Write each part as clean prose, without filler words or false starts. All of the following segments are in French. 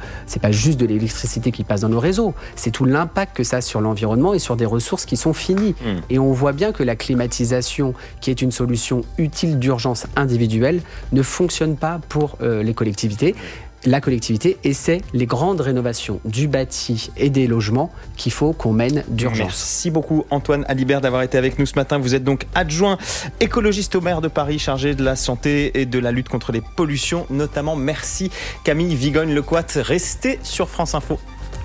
c'est pas juste de l'électricité qui passe dans nos réseaux, c'est tout l'impact que ça a sur l'environnement et sur des ressources qui sont finies. Et on voit bien que la climatisation, qui est une solution utile d'urgence individuelle, ne fonctionne pas pour les collectivités. La collectivité, et c'est les grandes rénovations du bâti et des logements qu'il faut qu'on mène d'urgence. Merci beaucoup Antoine Alibert d'avoir été avec nous ce matin. Vous êtes donc adjoint écologiste au maire de Paris, chargé de la santé et de la lutte contre les pollutions notamment. Merci Camille Vigogne-Lecoat. Restez sur France Info.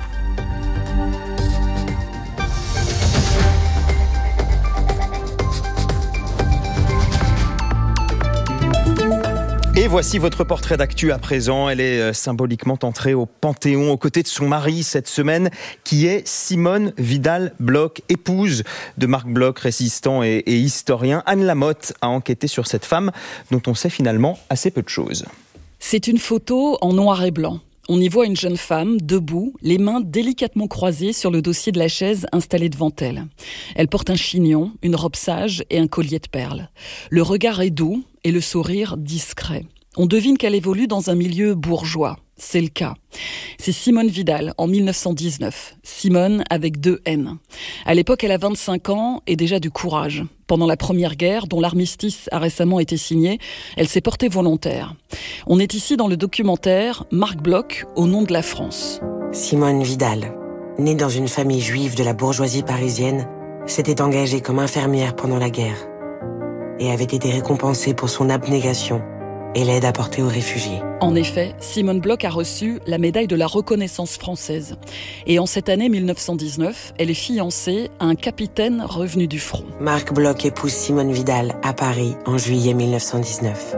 Et voici votre portrait d'actu à présent. Elle est symboliquement entrée au Panthéon aux côtés de son mari cette semaine, qui est Simone Vidal-Bloch, épouse de Marc Bloch, résistant et historien. Anne Lamotte a enquêté sur cette femme dont on sait finalement assez peu de choses. C'est une photo en noir et blanc. On y voit une jeune femme, debout, les mains délicatement croisées sur le dossier de la chaise installée devant elle. Elle porte un chignon, une robe sage et un collier de perles. Le regard est doux et le sourire discret. On devine qu'elle évolue dans un milieu bourgeois. C'est le cas. C'est Simone Vidal, en 1919. Simone avec 2 N. À l'époque, elle a 25 ans et déjà du courage. Pendant la Première Guerre, dont l'armistice a récemment été signé, elle s'est portée volontaire. On est ici dans le documentaire Marc Bloch, au nom de la France. Simone Vidal, née dans une famille juive de la bourgeoisie parisienne, s'était engagée comme infirmière pendant la guerre et avait été récompensée pour son abnégation et l'aide apportée aux réfugiés. En effet, Simone Bloch a reçu la médaille de la reconnaissance française. Et en cette année 1919, elle est fiancée à un capitaine revenu du front. Marc Bloch épouse Simone Vidal à Paris en juillet 1919.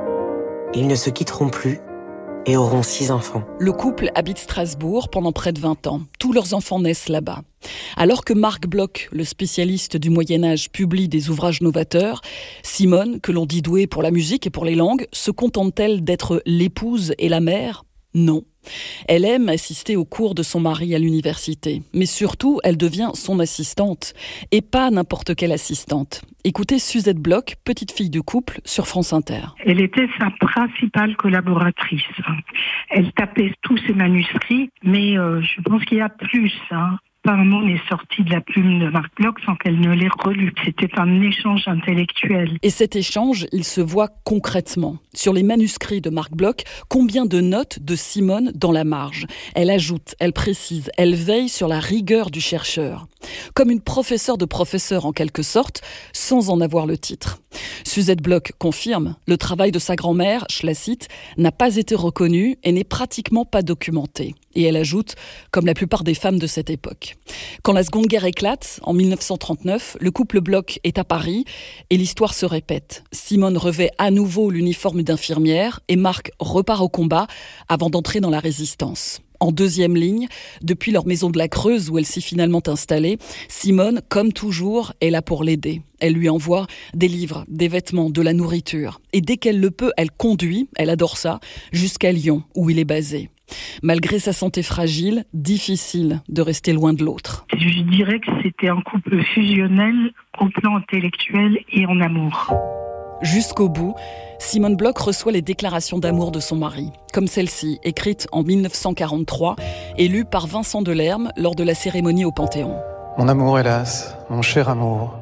Ils ne se quitteront plus et auront 6 enfants. Le couple habite Strasbourg pendant près de 20 ans. Tous leurs enfants naissent là-bas. Alors que Marc Bloch, le spécialiste du Moyen-Âge, publie des ouvrages novateurs, Simone, que l'on dit douée pour la musique et pour les langues, se contente-t-elle d'être l'épouse et la mère ? Non. Elle aime assister aux cours de son mari à l'université, mais surtout, elle devient son assistante, et pas n'importe quelle assistante. Écoutez Suzette Bloch, petite fille de couple, sur France Inter. Elle était sa principale collaboratrice. Elle tapait tous ses manuscrits, mais je pense qu'il y a plus. Pas un mot n'est sorti de la plume de Marc Bloch sans qu'elle ne l'ait relu. C'était un échange intellectuel. Et cet échange, il se voit concrètement. Sur les manuscrits de Marc Bloch, combien de notes de Simone dans la marge ? Elle ajoute, elle précise, elle veille sur la rigueur du chercheur. Comme une professeure de professeur en quelque sorte, sans en avoir le titre. Suzette Bloch confirme, le travail de sa grand-mère, je la cite, n'a pas été reconnu et n'est pratiquement pas documenté. Et elle ajoute, comme la plupart des femmes de cette époque. Quand la Seconde Guerre éclate, en 1939, le couple Bloch est à Paris et l'histoire se répète. Simone revêt à nouveau l'uniforme d'infirmière et Marc repart au combat avant d'entrer dans la résistance. En deuxième ligne, depuis leur maison de la Creuse où elle s'est finalement installée, Simone, comme toujours, est là pour l'aider. Elle lui envoie des livres, des vêtements, de la nourriture. Et dès qu'elle le peut, elle conduit, elle adore ça, jusqu'à Lyon, où il est basé. Malgré sa santé fragile, difficile de rester loin de l'autre. Je dirais que c'était un couple fusionnel au plan intellectuel et en amour. Jusqu'au bout, Simone Bloch reçoit les déclarations d'amour de son mari, comme celle-ci, écrite en 1943 et lue par Vincent Delerme lors de la cérémonie au Panthéon. Mon amour, hélas, mon cher amour,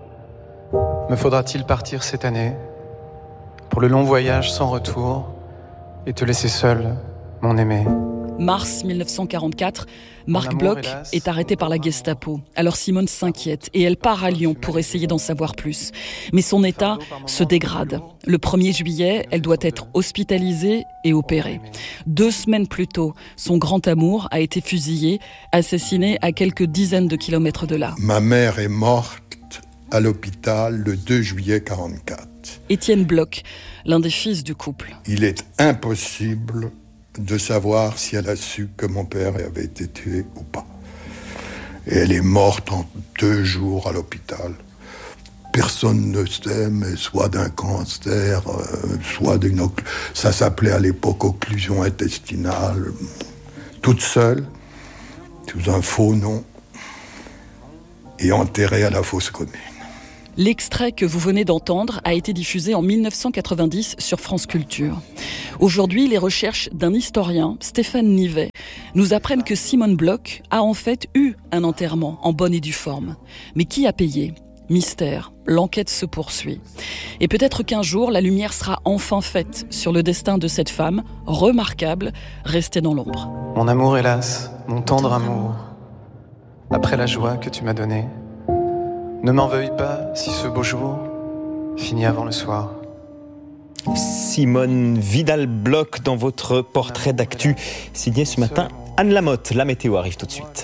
me faudra-t-il partir cette année pour le long voyage sans retour et te laisser seul, mon aimé ? Mars 1944, Marc Bloch est arrêté par la Gestapo. Alors Simone s'inquiète et elle part à Lyon pour essayer d'en savoir plus. Mais son état se dégrade. Le 1er juillet, elle doit être hospitalisée et opérée. 2 semaines plus tôt, son grand amour a été fusillé, assassiné à quelques dizaines de kilomètres de là. Ma mère est morte à l'hôpital le 2 juillet 1944. Étienne Bloch, l'un des fils du couple. Il est impossible de savoir si elle a su que mon père avait été tué ou pas. Et elle est morte en 2 jours à l'hôpital. Personne ne sait, mais soit d'un cancer, soit d'une... Ça s'appelait à l'époque occlusion intestinale. Toute seule, sous un faux nom, et enterrée à la fosse commune. L'extrait que vous venez d'entendre a été diffusé en 1990 sur France Culture. Aujourd'hui, les recherches d'un historien, Stéphane Nivet, nous apprennent que Simone Bloch a en fait eu un enterrement en bonne et due forme. Mais qui a payé ? Mystère, l'enquête se poursuit. Et peut-être qu'un jour, la lumière sera enfin faite sur le destin de cette femme, remarquable, restée dans l'ombre. Mon amour, hélas, mon tendre amour, après la joie que tu m'as donnée, ne m'en veuille pas si ce beau jour finit avant le soir. Simone Vidal-Bloch dans votre portrait d'actu, signé ce matin Anne Lamotte. La météo arrive tout de suite.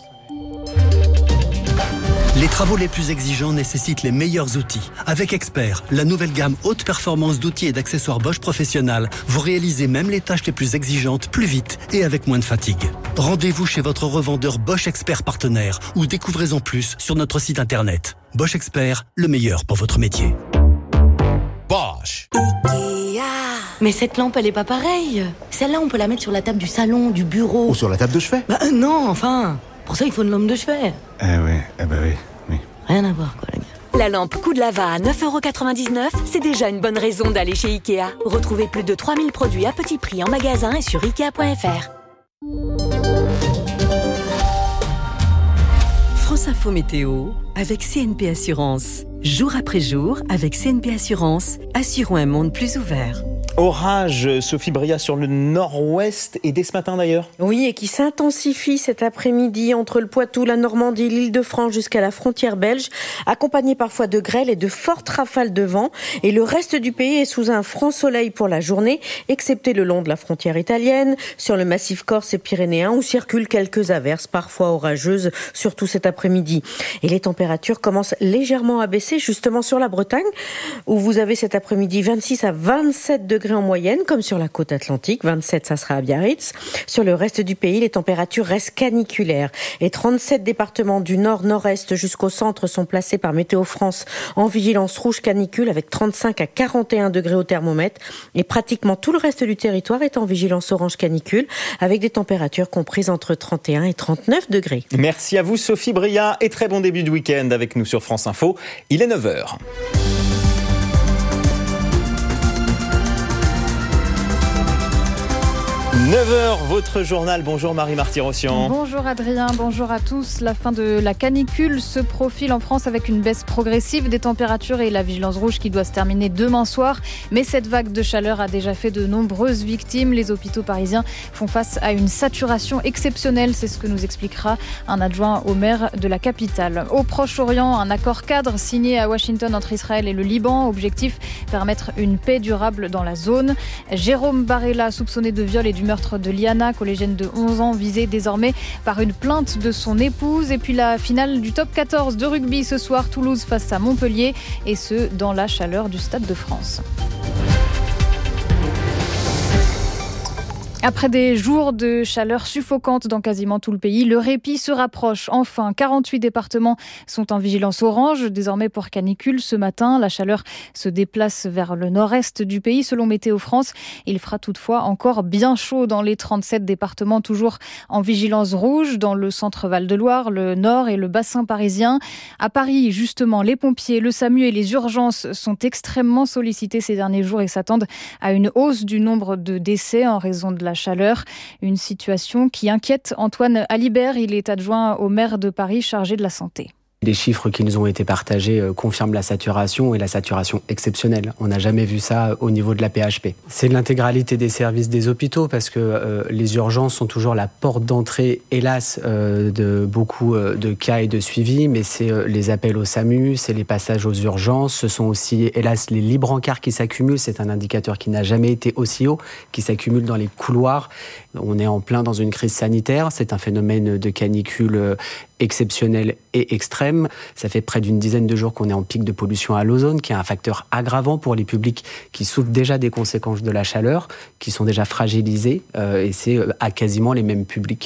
Les travaux les plus exigeants nécessitent les meilleurs outils. Avec Expert, la nouvelle gamme haute performance d'outils et d'accessoires Bosch Professionnel, vous réalisez même les tâches les plus exigeantes plus vite et avec moins de fatigue. Rendez-vous chez votre revendeur Bosch Expert partenaire ou découvrez-en plus sur notre site internet. Bosch Expert, le meilleur pour votre métier. Bosch. Mais cette lampe, elle est pas pareille. Celle-là, on peut la mettre sur la table du salon, du bureau. Ou sur la table de chevet. Non, enfin. Pour ça, il faut une lampe de chevet. Oui. Rien à voir, quoi, les gars. La lampe Coup de Lava à 9,99 €, c'est déjà une bonne raison d'aller chez Ikea. Retrouvez plus de 3000 produits à petit prix en magasin et sur Ikea.fr. France Info Météo avec CNP Assurance. Jour après jour, avec CNP Assurance, assurons un monde plus ouvert. Orage, Sophie Bria, sur le nord-ouest et dès ce matin d'ailleurs. Oui, et qui s'intensifie cet après-midi entre le Poitou, la Normandie, l'Île-de-France jusqu'à la frontière belge, accompagné parfois de grêle et de fortes rafales de vent. Et le reste du pays est sous un franc soleil pour la journée, excepté le long de la frontière italienne, sur le massif corse et pyrénéen, où circulent quelques averses, parfois orageuses, surtout cet après-midi. Et les températures commencent légèrement à baisser, justement sur la Bretagne, où vous avez cet après-midi 26 à 27 degrés en moyenne, comme sur la côte atlantique. 27, ça sera à Biarritz. Sur le reste du pays, les températures restent caniculaires. Et 37 départements du nord, nord-est jusqu'au centre sont placés par Météo France en vigilance rouge canicule avec 35 à 41 degrés au thermomètre. Et pratiquement tout le reste du territoire est en vigilance orange canicule avec des températures comprises entre 31 et 39 degrés. Merci à vous Sophie Bria et très bon début de week-end avec nous sur France Info. Il est 9h. 9h, votre journal. Bonjour Marie Marty-Rossian. Bonjour Adrien, bonjour à tous. La fin de la canicule se profile en France avec une baisse progressive des températures et la vigilance rouge qui doit se terminer demain soir. Mais cette vague de chaleur a déjà fait de nombreuses victimes. Les hôpitaux parisiens font face à une saturation exceptionnelle. C'est ce que nous expliquera un adjoint au maire de la capitale. Au Proche-Orient, un accord cadre signé à Washington entre Israël et le Liban. Objectif, permettre une paix durable dans la zone. Jérôme Barella, soupçonné de viol et du meurtre de Liana, collégienne de 11 ans, visée désormais par une plainte de son épouse. Et puis la finale du top 14 de rugby ce soir, Toulouse face à Montpellier, et ce, dans la chaleur du Stade de France. Après des jours de chaleur suffocante dans quasiment tout le pays, le répit se rapproche. Enfin, 48 départements sont en vigilance orange, désormais pour canicule. Ce matin, la chaleur se déplace vers le nord-est du pays, selon Météo France. Il fera toutefois encore bien chaud dans les 37 départements, toujours en vigilance rouge, dans le centre Val-de-Loire, le nord et le bassin parisien. À Paris, justement, les pompiers, le SAMU et les urgences sont extrêmement sollicités ces derniers jours et s'attendent à une hausse du nombre de décès en raison de la chaleur. Une situation qui inquiète Antoine Alibert. Il est adjoint au maire de Paris chargé de la santé. Les chiffres qui nous ont été partagés confirment la saturation et la saturation exceptionnelle. On n'a jamais vu ça au niveau de la PHP. C'est l'intégralité des services des hôpitaux parce que les urgences sont toujours la porte d'entrée, hélas, de beaucoup de cas et de suivi, mais c'est les appels au SAMU, c'est les passages aux urgences, ce sont aussi, hélas, les lits brancards qui s'accumulent. C'est un indicateur qui n'a jamais été aussi haut, qui s'accumule dans les couloirs. On est en plein dans une crise sanitaire. C'est un phénomène de canicule exceptionnel et extrême. Ça fait près d'une dizaine de jours qu'on est en pic de pollution à l'ozone, qui est un facteur aggravant pour les publics qui souffrent déjà des conséquences de la chaleur, qui sont déjà fragilisés, et c'est à quasiment les mêmes publics.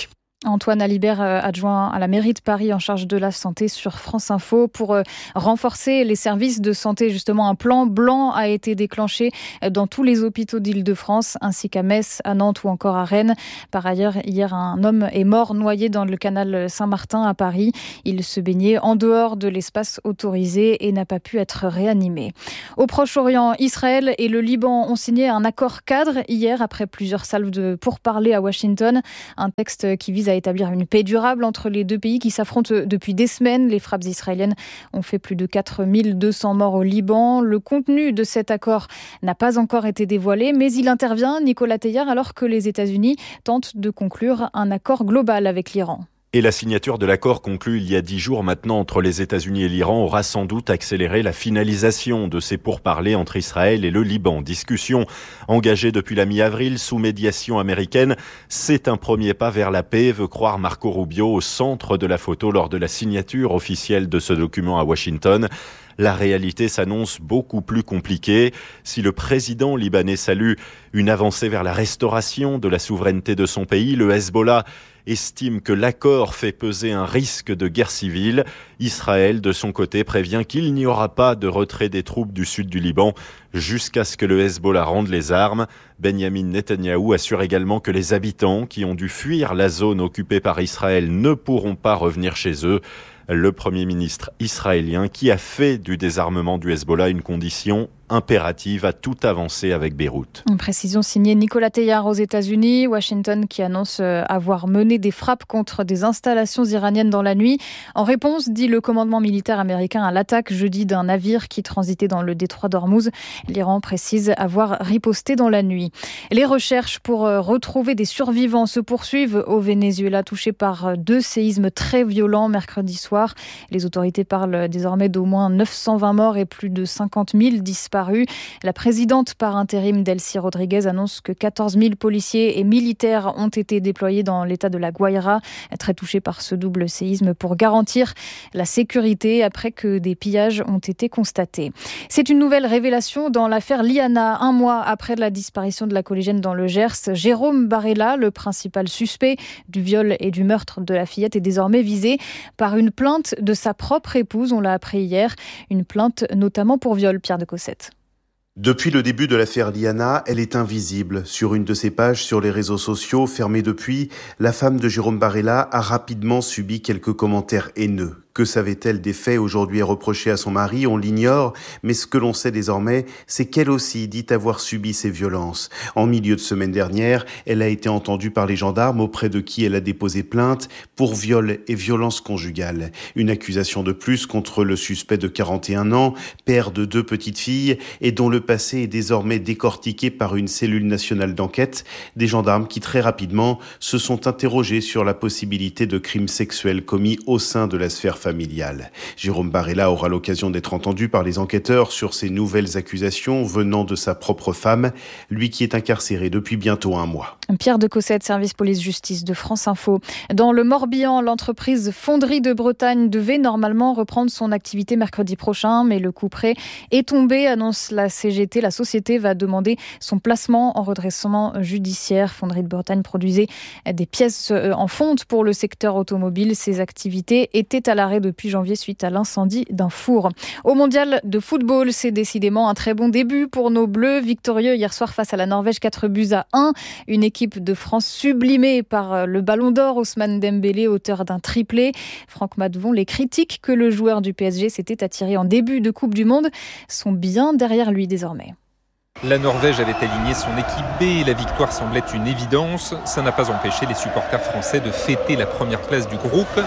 Antoine Alibert, adjoint à la mairie de Paris en charge de la santé sur France Info. Pour renforcer les services de santé, justement, un plan blanc a été déclenché dans tous les hôpitaux d'Île-de-France, ainsi qu'à Metz, à Nantes ou encore à Rennes. Par ailleurs, hier, un homme est mort noyé dans le canal Saint-Martin à Paris. Il se baignait en dehors de l'espace autorisé et n'a pas pu être réanimé. Au Proche-Orient, Israël et le Liban ont signé un accord cadre hier après plusieurs salves de pourparlers à Washington. Un texte qui vise à établir une paix durable entre les deux pays qui s'affrontent depuis des semaines. Les frappes israéliennes ont fait plus de 4200 morts au Liban. Le contenu de cet accord n'a pas encore été dévoilé, mais il intervient, Nicolas Teilhard, alors que les États-Unis tentent de conclure un accord global avec l'Iran. Et la signature de l'accord conclu il y a 10 jours maintenant entre les États-Unis et l'Iran aura sans doute accéléré la finalisation de ces pourparlers entre Israël et le Liban. Discussion engagée depuis la mi-avril sous médiation américaine. C'est un premier pas vers la paix, veut croire Marco Rubio, au centre de la photo lors de la signature officielle de ce document à Washington. La réalité s'annonce beaucoup plus compliquée. Si le président libanais salue une avancée vers la restauration de la souveraineté de son pays, le Hezbollah estime que l'accord fait peser un risque de guerre civile. Israël, de son côté, prévient qu'il n'y aura pas de retrait des troupes du sud du Liban jusqu'à ce que le Hezbollah rende les armes. Benjamin Netanyahou assure également que les habitants qui ont dû fuir la zone occupée par Israël ne pourront pas revenir chez eux. Le Premier ministre israélien qui a fait du désarmement du Hezbollah une condition impérative à toute avancée avec Beyrouth. Une précision signée Nicolas Teilhard aux États-Unis. Washington qui annonce avoir mené des frappes contre des installations iraniennes dans la nuit. En réponse, dit le commandement militaire américain, à l'attaque jeudi d'un navire qui transitait dans le détroit d'Ormuz. L'Iran précise avoir riposté dans la nuit. Les recherches pour retrouver des survivants se poursuivent au Venezuela, touché par 2 séismes très violents mercredi soir. Les autorités parlent désormais d'au moins 920 morts et plus de 50 000 disparus. La présidente par intérim Delcy Rodriguez annonce que 14 000 policiers et militaires ont été déployés dans l'état de la Guaira, très touché par ce double séisme, pour garantir la sécurité après que des pillages ont été constatés. C'est une nouvelle révélation dans l'affaire Liana. 1 mois après la disparition de la collégienne dans le Gers, Jérôme Barella, le principal suspect du viol et du meurtre de la fillette, est désormais visé par une plainte de sa propre épouse, on l'a appris hier. Une plainte notamment pour viol, Pierre de Cossette. Depuis le début de l'affaire Liana, elle est invisible. Sur une de ses pages sur les réseaux sociaux, fermée depuis, la femme de Jérôme Barella a rapidement subi quelques commentaires haineux. Que savait-elle des faits aujourd'hui reprochés à son mari? On l'ignore, mais ce que l'on sait désormais, c'est qu'elle aussi dit avoir subi ces violences. En milieu de semaine dernière, elle a été entendue par les gendarmes auprès de qui elle a déposé plainte pour viol et violence conjugale. Une accusation de plus contre le suspect de 41 ans, père de 2 petites filles et dont le passé est désormais décortiqué par une cellule nationale d'enquête. Des gendarmes qui très rapidement se sont interrogés sur la possibilité de crimes sexuels commis au sein de la sphère familiale. Jérôme Barella aura l'occasion d'être entendu par les enquêteurs sur ces nouvelles accusations venant de sa propre femme, lui qui est incarcéré depuis bientôt 1 mois. Pierre de Cossette, service police-justice de France Info. Dans le Morbihan, l'entreprise Fonderie de Bretagne devait normalement reprendre son activité mercredi prochain, mais le couperet est tombé, annonce la CGT. La société va demander son placement en redressement judiciaire. Fonderie de Bretagne produisait des pièces en fonte pour le secteur automobile. Ses activités étaient à l'arrêt depuis janvier suite à l'incendie d'un four. Au mondial de football, c'est décidément un très bon début pour nos Bleus. Victorieux hier soir face à la Norvège, 4-1. Une équipe de France sublimée par le Ballon d'Or, Ousmane Dembélé, auteur d'un triplé. Franck Maddevon, les critiques que le joueur du PSG s'était attiré en début de Coupe du Monde sont bien derrière lui désormais. La Norvège avait aligné son équipe B et la victoire semblait une évidence. Ça n'a pas empêché les supporters français de fêter la première place du groupe.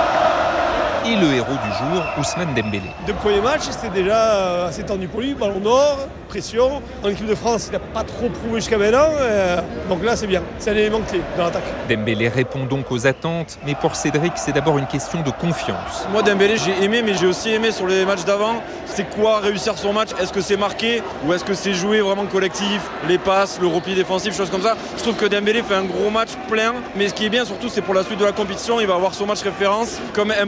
Et le héros du jour, Ousmane Dembélé. Le premier match, c'était déjà assez tendu pour lui. Ballon d'or, pression. En équipe de France, il n'a pas trop prouvé jusqu'à maintenant. Donc là, c'est bien. C'est un élément clé dans l'attaque. Dembélé répond donc aux attentes. Mais pour Cédric, c'est d'abord une question de confiance. Moi, Dembélé, j'ai aimé, mais j'ai aussi aimé sur les matchs d'avant. C'est quoi réussir son match? Est-ce que c'est marqué ou est-ce que c'est joué vraiment collectif? Les passes, le repli défensif, choses comme ça. Je trouve que Dembélé fait un gros match plein. Mais ce qui est bien surtout, c'est pour la suite de la compétition. Il va avoir son match référence, comme Mbappé l'a eu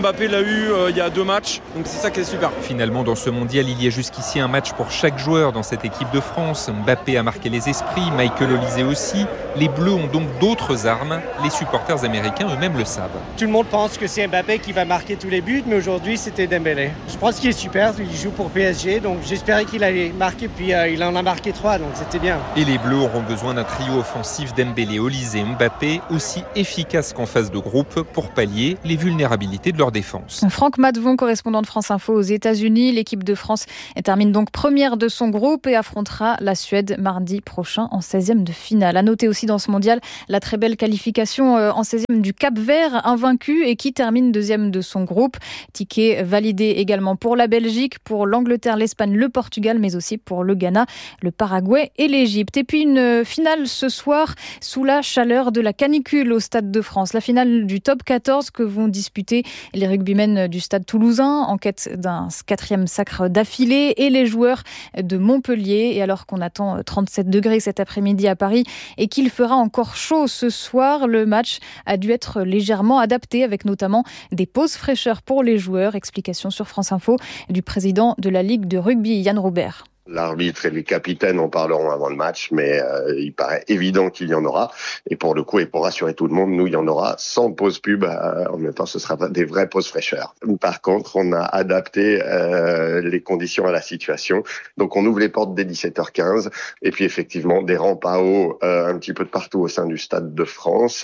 eu il y a 2 matchs. Donc c'est ça qui est super. Finalement, dans ce mondial, il y a jusqu'ici un match pour chaque joueur dans cette équipe de France. Mbappé a marqué les esprits, Michael Olise aussi. Les Bleus ont donc d'autres armes. Les supporters américains eux-mêmes le savent. Tout le monde pense que c'est Mbappé qui va marquer tous les buts, mais aujourd'hui c'était Dembélé. Je pense qu'il est super, il joue pour PSG, donc j'espérais qu'il allait marquer, puis il en a marqué 3, donc c'était bien. Et les Bleus auront besoin d'un trio offensif Dembélé, Olise et Mbappé, aussi efficace qu'en phase de groupe pour pallier les vulnérabilités de leur défense. Franck Matvon, correspondant de France Info aux États-Unis. L'équipe de France termine donc première de son groupe et affrontera la Suède mardi prochain en 16e de finale. À noter aussi dans ce mondial la très belle qualification en 16e du Cap-Vert, invaincu et qui termine 2e de son groupe. Ticket validé également pour la Belgique, pour l'Angleterre, l'Espagne, le Portugal, mais aussi pour le Ghana, le Paraguay et l'Égypte. Et puis une finale ce soir sous la chaleur de la canicule au Stade de France. La finale du top 14 que vont disputer les rugbymen du Stade toulousain en quête d'un 4e sacre d'affilée et les joueurs de Montpellier. Et alors qu'on attend 37 degrés cet après-midi à Paris et qu'il fera encore chaud ce soir, le match a dû être légèrement adapté avec notamment des pauses fraîcheurs pour les joueurs. Explication sur France Info du président de la Ligue de rugby, Yann Robert. L'arbitre et les capitaines en parleront avant le match, mais il paraît évident qu'il y en aura. Et pour le coup, et pour rassurer tout le monde, nous, il y en aura sans pause pub. En même temps, ce sera des vraies pauses fraîcheurs. Par contre, on a adapté les conditions à la situation. Donc, on ouvre les portes dès 17h15. Et puis, effectivement, des rampes à eau un petit peu de partout au sein du Stade de France.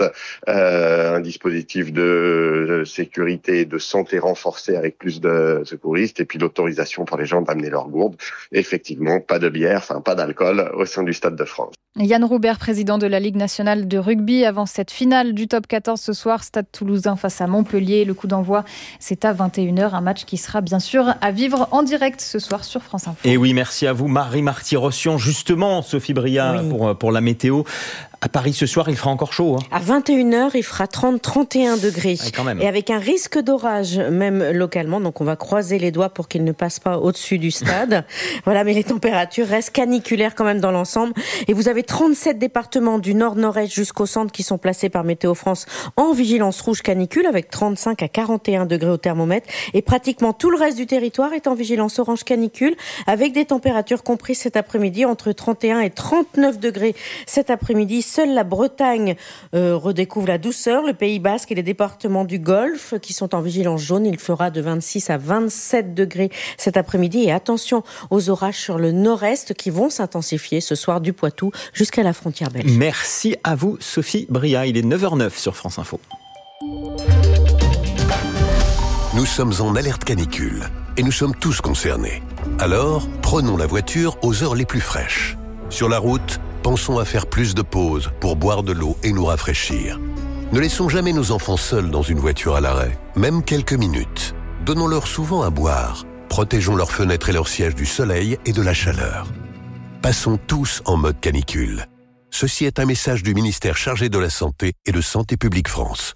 Un dispositif de sécurité et de santé renforcé avec plus de secouristes. Et puis, l'autorisation pour les gens d'amener leurs gourdes. Effectivement, pas de bière, pas d'alcool au sein du Stade de France. Yann Robert, président de la Ligue nationale de rugby, avant cette finale du top 14 ce soir, Stade Toulousain face à Montpellier. Le coup d'envoi, c'est à 21h, un match qui sera bien sûr à vivre en direct ce soir sur France Info. Et oui, merci à vous Marie Marty-Rossian. Justement, Sophie Bria, oui. pour la météo. À Paris ce soir, il fera encore chaud. À 21h, il fera 30-31 degrés. Ouais, quand même. Et avec un risque d'orage, même localement. Donc on va croiser les doigts pour qu'il ne passe pas au-dessus du stade. Voilà, mais les températures restent caniculaires quand même dans l'ensemble. Et vous avez 37 départements du nord-nord-est jusqu'au centre qui sont placés par Météo France en vigilance rouge canicule avec 35 à 41 degrés au thermomètre. Et pratiquement tout le reste du territoire est en vigilance orange canicule avec des températures comprises cet après-midi entre 31 et 39 degrés cet après-midi. Seule la Bretagne redécouvre la douceur, le Pays Basque et les départements du Golfe qui sont en vigilance jaune. Il fera de 26 à 27 degrés cet après-midi. Et attention aux orages sur le nord-est qui vont s'intensifier ce soir du Poitou jusqu'à la frontière belge. Merci à vous Sophie Bria. Il est 9h09 sur France Info. Nous sommes en alerte canicule et nous sommes tous concernés. Alors, prenons la voiture aux heures les plus fraîches. Sur la route, pensons à faire plus de pauses pour boire de l'eau et nous rafraîchir. Ne laissons jamais nos enfants seuls dans une voiture à l'arrêt, même quelques minutes. Donnons-leur souvent à boire. Protégeons leurs fenêtres et leurs sièges du soleil et de la chaleur. Passons tous en mode canicule. Ceci est un message du ministère chargé de la Santé et de Santé publique France.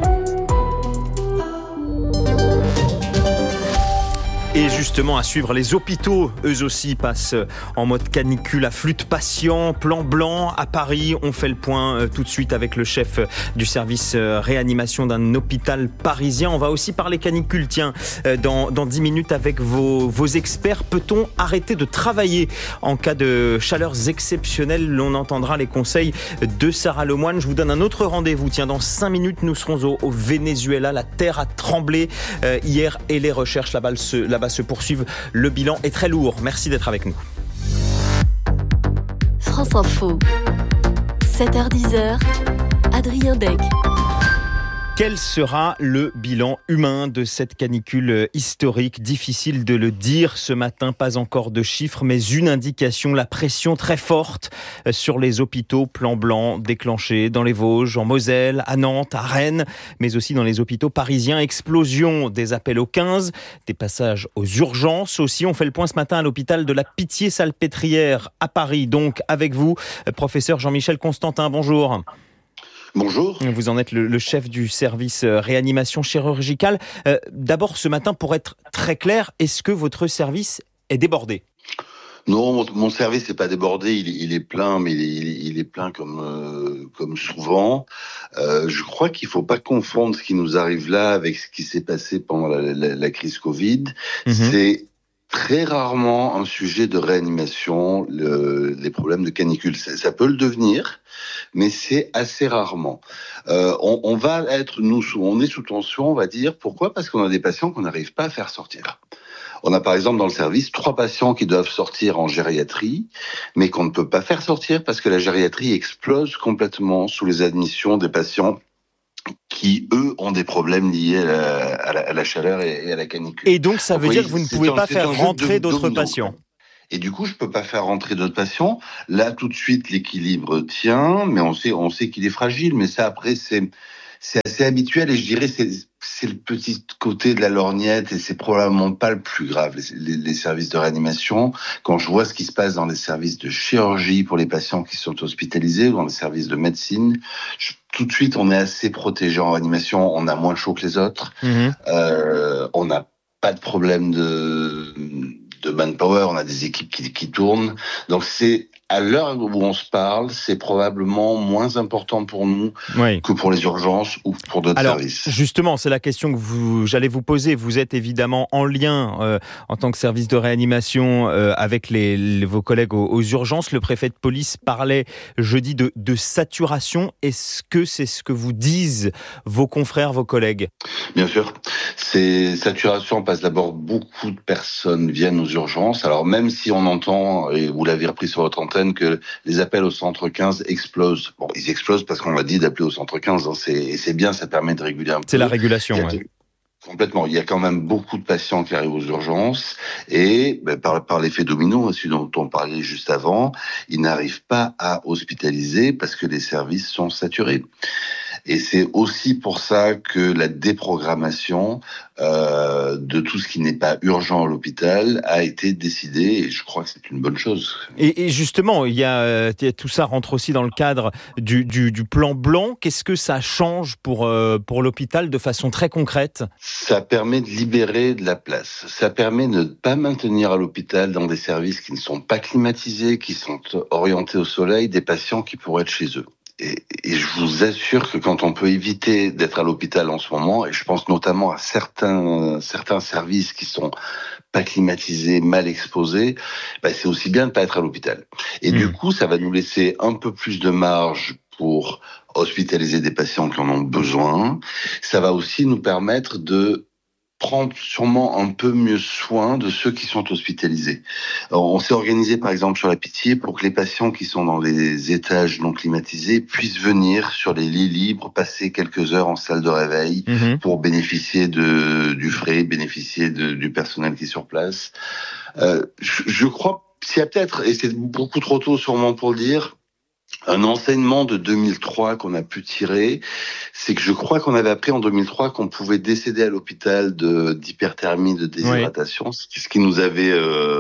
Et justement, à suivre, les hôpitaux, eux aussi, passent en mode canicule, afflux de patients, plan blanc à Paris. On fait le point tout de suite avec le chef du service réanimation d'un hôpital parisien. On va aussi parler canicule, tiens, dans 10 minutes avec vos experts. Peut-on arrêter de travailler en cas de chaleurs exceptionnelles? On entendra les conseils de Sarah Lemoine. Je vous donne un autre rendez-vous. Tiens, dans 5 minutes, nous serons au Venezuela. La terre a tremblé hier et les recherches là-bas se poursuivent. Le bilan est très lourd. Merci d'être avec nous. France Info, 7h-10h, Adrien Dec. Quel sera le bilan humain de cette canicule historique? Difficile de le dire ce matin, pas encore de chiffres, mais une indication, la pression très forte sur les hôpitaux. Plan blanc déclenché dans les Vosges, en Moselle, à Nantes, à Rennes, mais aussi dans les hôpitaux parisiens. Explosion des appels au 15, des passages aux urgences aussi. On fait le point ce matin à l'hôpital de la Pitié-Salpêtrière à Paris. Donc avec vous, professeur Jean-Michel Constantin, bonjour. Bonjour. Vous en êtes le chef du service réanimation chirurgicale. D'abord, ce matin, pour être très clair, est-ce que votre service est débordé ? Non, mon service n'est pas débordé, il est plein, mais il est plein comme souvent. Je crois qu'il faut pas confondre ce qui nous arrive là avec ce qui s'est passé pendant la crise Covid. C'est très rarement un sujet de réanimation, les problèmes de canicule. Ça peut le devenir, mais c'est assez rarement. On va être, on est sous tension, on va dire. Pourquoi ? Parce qu'on a des patients qu'on n'arrive pas à faire sortir. On a par exemple dans le service 3 patients qui doivent sortir en gériatrie, mais qu'on ne peut pas faire sortir parce que la gériatrie explose complètement sous les admissions des patients qui, eux, ont des problèmes liés à la chaleur et à la canicule. Et donc, ça veut dire que vous ne pouvez pas faire rentrer d'autres patients. Et du coup, je peux pas faire rentrer d'autres patients. Là, tout de suite, l'équilibre tient, mais on sait qu'il est fragile. Mais ça, après, c'est assez habituel et je dirais c'est le petit côté de la lorgnette et c'est probablement pas le plus grave, les services de réanimation. Quand je vois ce qui se passe dans les services de chirurgie pour les patients qui sont hospitalisés ou dans les services de médecine, tout de suite, on est assez protégé en réanimation, on a moins chaud que les autres, on n'a pas de problème de manpower, on a des équipes qui tournent. Donc c'est à l'heure où on se parle, c'est probablement moins important pour nous que pour les urgences ou pour d'autres services. Justement, c'est la question que j'allais vous poser. Vous êtes évidemment en lien en tant que service de réanimation avec vos collègues aux urgences. Le préfet de police parlait jeudi de saturation. Est-ce que c'est ce que vous disent vos confrères, vos collègues ? Bien sûr. C'est saturation parce d'abord beaucoup de personnes viennent aux urgences. Alors même si on entend, et vous l'avez repris sur votre antenne, que les appels au centre 15 explosent. Bon, ils explosent parce qu'on l'a dit d'appeler au centre 15. Hein, c'est bien, ça permet de réguler un peu. C'est la régulation, Complètement. Il y a quand même beaucoup de patients qui arrivent aux urgences et par l'effet domino, celui dont on parlait juste avant, ils n'arrivent pas à hospitaliser parce que les services sont saturés. Et c'est aussi pour ça que la déprogrammation de tout ce qui n'est pas urgent à l'hôpital a été décidée et je crois que c'est une bonne chose. Et justement, tout ça rentre aussi dans le cadre du plan blanc. Qu'est-ce que ça change pour l'hôpital de façon très concrète ? Ça permet de libérer de la place. Ça permet de ne pas maintenir à l'hôpital dans des services qui ne sont pas climatisés, qui sont orientés au soleil, des patients qui pourraient être chez eux. Et je vous assure que quand on peut éviter d'être à l'hôpital en ce moment, et je pense notamment à certains services qui sont pas climatisés, mal exposés, c'est aussi bien de ne pas être à l'hôpital. Et du coup, ça va nous laisser un peu plus de marge pour hospitaliser des patients qui en ont besoin. Ça va aussi nous permettre de prendre sûrement un peu mieux soin de ceux qui sont hospitalisés. Alors, on s'est organisé par exemple sur la Pitié pour que les patients qui sont dans les étages non climatisés puissent venir sur les lits libres, passer quelques heures en salle de réveil pour bénéficier du frais, bénéficier du personnel qui est sur place. Je crois, s'il y a peut-être, et c'est beaucoup trop tôt sûrement pour le dire, un enseignement de 2003 qu'on a pu tirer, c'est que je crois qu'on avait appris en 2003 qu'on pouvait décéder à l'hôpital d'hyperthermie, de déshydratation, ce qui nous avait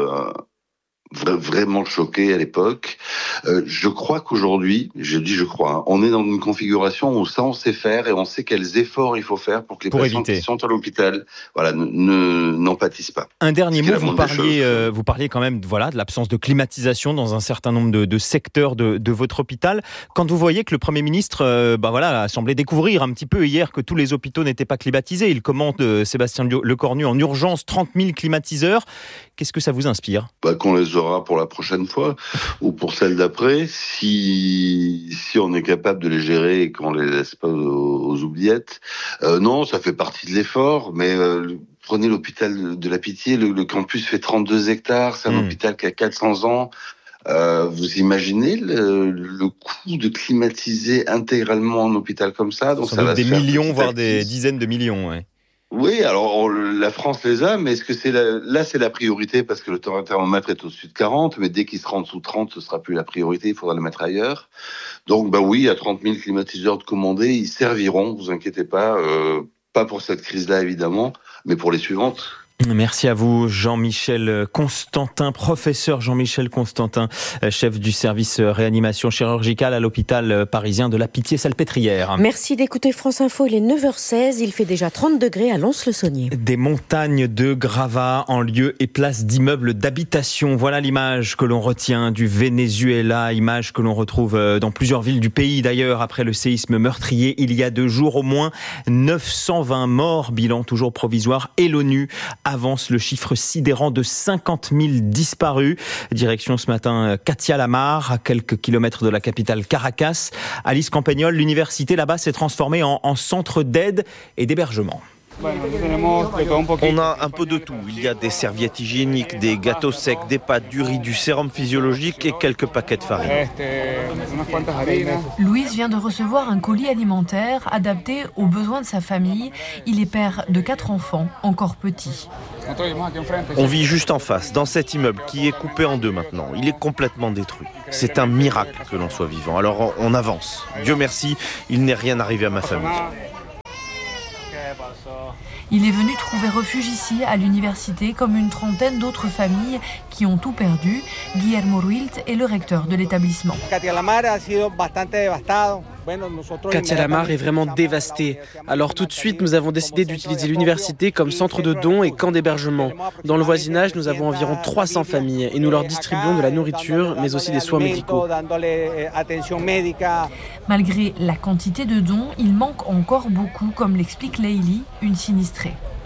vraiment choqué à l'époque. Je crois qu'aujourd'hui, on est dans une configuration où ça on sait faire et on sait quels efforts il faut faire pour que les patients qui sont à l'hôpital, n'en pâtissent pas. Un dernier mot, vous parliez quand même, de l'absence de climatisation dans un certain nombre de secteurs de votre hôpital. Quand vous voyez que le Premier ministre, a semblé découvrir un petit peu hier que tous les hôpitaux n'étaient pas climatisés, il commande Sébastien Lecornu en urgence 30 000 climatiseurs. Qu'est-ce que ça vous inspire ? Qu'on les aura pour la prochaine fois ou pour celle d'après, si on est capable de les gérer et qu'on les laisse pas aux oubliettes. Non, ça fait partie de l'effort, mais prenez l'hôpital de la Pitié, le campus fait 32 hectares, c'est un hôpital qui a 400 ans. Vous imaginez le coût de climatiser intégralement un hôpital comme ça? Donc ça va des millions, voire des dizaines de millions, ouais. Oui, alors la France les a, mais est-ce que c'est la priorité parce que le thermomètre est au-dessus de 40, mais dès qu'il sera en dessous de 30, ce sera plus la priorité, il faudra le mettre ailleurs. Donc oui, il y a 30 000 climatiseurs de commandés, ils serviront, vous inquiétez pas pour cette crise-là évidemment, mais pour les suivantes. Merci à vous, Jean-Michel Constantin, professeur Jean-Michel Constantin, chef du service réanimation chirurgicale à l'hôpital parisien de la Pitié-Salpêtrière. Merci d'écouter France Info, il est 9h16, il fait déjà 30 degrés à Lons-le-Saunier. Des montagnes de gravats en lieu et place d'immeubles d'habitation. Voilà l'image que l'on retient du Venezuela, image que l'on retrouve dans plusieurs villes du pays d'ailleurs après le séisme meurtrier il y a 2 jours. Au moins 920 morts, bilan toujours provisoire, et l'ONU avance le chiffre sidérant de 50 000 disparus. Direction ce matin Catia-la-Mar, à quelques kilomètres de la capitale Caracas. Alice Campagnol, l'université là-bas s'est transformée en centre d'aide et d'hébergement. On a un peu de tout. Il y a des serviettes hygiéniques, des gâteaux secs, des pâtes, du riz, du sérum physiologique et quelques paquets de farine. Louise vient de recevoir un colis alimentaire adapté aux besoins de sa famille. Il est père de 4 enfants, encore petits. On vit juste en face, dans cet immeuble qui est coupé en 2 maintenant. Il est complètement détruit. C'est un miracle que l'on soit vivant. Alors on avance. Dieu merci, il n'est rien arrivé à ma famille. Il est venu trouver refuge ici, à l'université, comme une trentaine d'autres familles qui ont tout perdu. Guillermo Ruilt est le recteur de l'établissement. Catia-la-Mar est vraiment dévastée. Alors tout de suite, nous avons décidé d'utiliser l'université comme centre de dons et camp d'hébergement. Dans le voisinage, nous avons environ 300 familles et nous leur distribuons de la nourriture, mais aussi des soins médicaux. Malgré la quantité de dons, il manque encore beaucoup, comme l'explique Leili, une sinistrée.